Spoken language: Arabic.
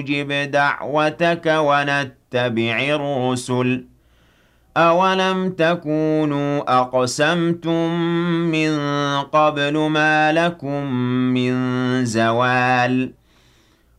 نجب دعوتك ونتبع الرسل أولم تكونوا أقسمتم من قبل ما لكم من زوال